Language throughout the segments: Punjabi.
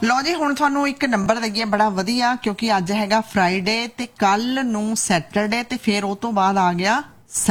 लो जी हुण तुहानूं एक नंबर दईए बड़ा वधिया क्योंकि अज हैगा फ्राइडे ते कल नूं सैटरडे ते फिर उस तो बाद आ गया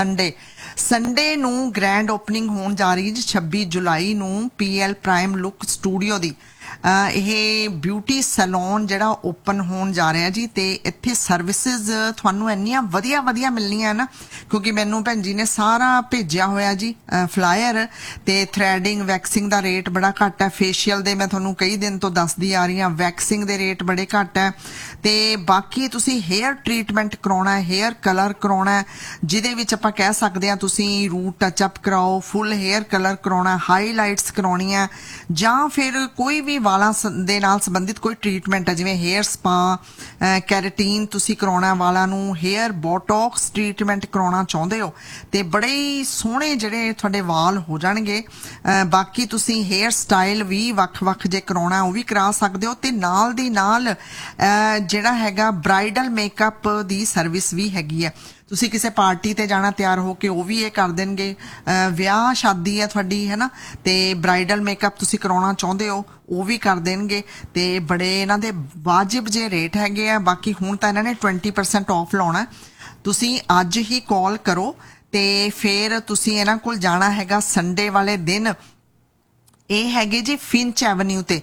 संडे नूं ग्रैंड ओपनिंग होण जा रही जी 26 जुलाई नूं PL प्राइम लुक स्टूडियो दी ਇਹ ਬਿਊਟੀ ਸੈਲੂਨ ਜਿਹੜਾ ਓਪਨ ਹੋਣ ਜਾ ਰਿਹਾ ਜੀ ਤੇ ਇੱਥੇ ਸਰਵਿਸਿਜ਼ ਤੁਹਾਨੂੰ ਇੰਨੀਆਂ ਵਧੀਆ ਵਧੀਆ ਮਿਲਣੀਆਂ ਨਾ ਕਿਉਂਕਿ ਮੈਨੂੰ ਭੈਣ ਜੀ ਨੇ ਸਾਰਾ ਭੇਜਿਆ ਹੋਇਆ ਜੀ ਫਲਾਇਰ ਤੇ ਥ੍ਰੈਡਿੰਗ ਵੈਕਸਿੰਗ ਦਾ ਰੇਟ ਬੜਾ ਘੱਟ ਹੈ ਫੇਸ਼ੀਅਲ ਦੇ ਮੈਂ ਤੁਹਾਨੂੰ ਕਈ ਦਿਨ ਤੋਂ ਦੱਸਦੀ ਆ ਰਹੀ ਹਾਂ ਵੈਕਸਿੰਗ ਦੇ ਰੇਟ ਬੜੇ ਘੱਟ ਹੈ ਤੇ ਬਾਕੀ ਤੁਸੀਂ ਹੇਅਰ ਟ੍ਰੀਟਮੈਂਟ ਕਰਾਉਣਾ ਹੈ ਹੇਅਰ ਕਲਰ ਕਰਾਉਣਾ ਹੈ ਜਿਹਦੇ ਵਿੱਚ ਆਪਾਂ ਕਹਿ ਸਕਦੇ ਹਾਂ ਤੁਸੀਂ ਰੂਟ ਟੱਚ ਅਪ ਕਰਾਓ ਫੁੱਲ ਹੇਅਰ ਕਲਰ ਕਰਾਉਣਾ ਹਾਈਲਾਈਟਸ ਕਰਾਉਣੀਆਂ ਜਾਂ ਫਿਰ ਕੋਈ ਵੀ ਵਾਲਾਂ ਦੇ ਨਾਲ ਸੰਬੰਧਿਤ ਕੋਈ ਟ੍ਰੀਟਮੈਂਟ ਹੈ ਜਿਵੇਂ ਹੇਅਰ ਸਪਾ ਕੈਰਾਟੀਨ ਤੁਸੀਂ ਕਰਾਉਣਾ ਵਾਲਾਂ ਨੂੰ ਹੇਅਰ ਬੋਟੌਕਸ ਟ੍ਰੀਟਮੈਂਟ ਕਰਾਉਣਾ ਚਾਹੁੰਦੇ ਹੋ ਤੇ ਬੜੇ ਹੀ ਸੋਹਣੇ ਜਿਹੜੇ ਤੁਹਾਡੇ ਵਾਲ ਹੋ ਜਾਣਗੇ ਬਾਕੀ ਤੁਸੀਂ ਹੇਅਰ ਸਟਾਈਲ ਵੀ ਵੱਖ-ਵੱਖ ਜੇ ਕਰਾਉਣਾ ਉਹ ਵੀ ਕਰਾ ਸਕਦੇ ਹੋ ਤੇ ਨਾਲ ਦੀ ਨਾਲ ਜਿਹੜਾ ਹੈਗਾ ਬ੍ਰਾਈਡਲ ਮੇਕਅਪ ਦੀ ਸਰਵਿਸ ਵੀ ਹੈਗੀ ਹੈ ਤੁਸੀਂ ਕਿਸੇ ਪਾਰਟੀ ਤੇ ਜਾਣਾ ਤਿਆਰ ਹੋ ਕੇ ਉਹ ਵੀ ਇਹ ਕਰ ਦੇਣਗੇ ਵਿਆਹ ਸ਼ਾਦੀ ਹੈ ਤੁਹਾਡੀ ਹੈ ਨਾ ਤੇ ਬ੍ਰਾਈਡਲ ਮੇਕਅਪ ਤੁਸੀਂ ਕਰਾਉਣਾ ਚਾਹੁੰਦੇ ਹੋ ਉਹ ਵੀ ਕਰ ਦੇਣਗੇ ਤੇ ਬੜੇ ਇਹਨਾਂ ਦੇ ਵਾਜਿਬ ਜੇ ਰੇਟ ਹੈਗੇ ਆ ਬਾਕੀ ਹੁਣ ਤਾਂ ਇਹਨਾਂ ਨੇ 20% ਆਫ ਲਾਉਣਾ ਤੁਸੀਂ ਅੱਜ ਹੀ ਕਾਲ ਕਰੋ ਤੇ ਫਿਰ ਤੁਸੀਂ ਇਹਨਾਂ ਕੋਲ ਜਾਣਾ ਹੈਗਾ ਸੰਡੇ ਵਾਲੇ ਦਿਨ ਇਹ ਹੈਗੇ ਜੀ ਫਿੰਚ ਐਵਨਿਊ ਤੇ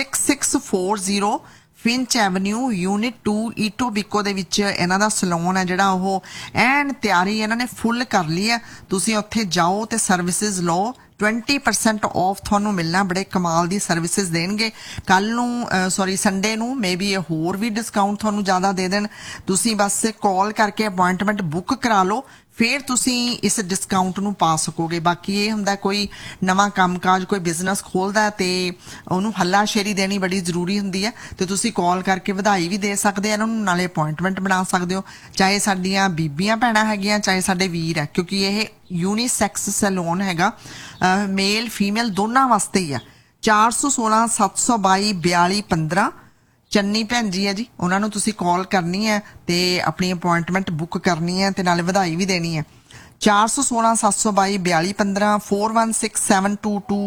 6640 ਫਿੰਚ ਐਵਨਿਊ ਯੂਨਿਟ 2 ਈਟੋਬਿਕੋ ਦੇ ਵਿੱਚ ਇਹਨਾਂ ਦਾ ਸਲੂਨ ਹੈ ਜਿਹੜਾ ਉਹ ਐਨ ਤਿਆਰੀ ਇਹਨਾਂ ਨੇ ਫੁੱਲ ਕਰ ਲਈ ਹੈ ਤੁਸੀਂ ਉੱਥੇ ਜਾਓ ਤੇ ਸਰਵਿਸਿਜ਼ ਲਓ 20% ਆਫ ਤੁਹਾਨੂੰ ਮਿਲਣਾ ਬੜੇ ਕਮਾਲ ਦੀ ਸਰਵਿਸਿਜ਼ ਦੇਣਗੇ ਕੱਲ ਨੂੰ ਸੌਰੀ ਸੰਡੇ ਨੂੰ ਮੇਬੀ ਇਹ ਹੋਰ ਵੀ ਡਿਸਕਾਊਂਟ ਤੁਹਾਨੂੰ ਜ਼ਿਆਦਾ ਦੇ ਦੇਣ ਤੁਸੀਂ ਬਸ ਕਾਲ ਕਰਕੇ ਅਪਾਇੰਟਮੈਂਟ ਬੁੱਕ ਕਰਾ ਲਓ ਫਿਰ ਤੁਸੀਂ ਇਸ ਡਿਸਕਾਊਂਟ ਨੂੰ ਪਾ ਸਕੋਗੇ ਬਾਕੀ ਇਹ ਹੁੰਦਾ ਕੋਈ ਨਵਾਂ ਕੰਮਕਾਜ ਕੋਈ ਬਿਜ਼ਨਸ ਖੋਲਦਾ ਤੇ ਉਹਨੂੰ ਹੱਲਾਸ਼ੇਰੀ ਦੇਣੀ ਬੜੀ ਜ਼ਰੂਰੀ ਹੁੰਦੀ ਹੈ ਤੇ ਤੁਸੀਂ ਕਾਲ ਕਰਕੇ ਵਧਾਈ ਵੀ ਦੇ ਸਕਦੇ ਆ ਇਹਨਾਂ ਨੂੰ ਨਾਲੇ ਅਪਾਇੰਟਮੈਂਟ ਬਣਾ ਸਕਦੇ ਹੋ ਚਾਹੇ ਸਾਡੀਆਂ ਬੀਬੀਆਂ ਭੈਣਾਂ ਹੈਗੀਆਂ ਚਾਹੇ ਸਾਡੇ ਵੀਰ ਹੈ ਕਿਉਂਕਿ ਇਹ यूनिसैक्स सैलून हैगा मेल फीमेल दोनों वास्ते ही है 416 722 42 15 चन्नी भैन जी है जी उन्होंने तुसी कॉल करनी है ते अपनी अपॉइंटमेंट बुक करनी है ते नाले वधाई भी देनी है 416 722 42 15 416 722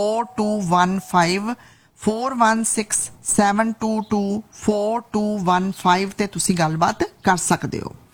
4215 416 722 4215 ते तुसी गलबात कर सकते हो।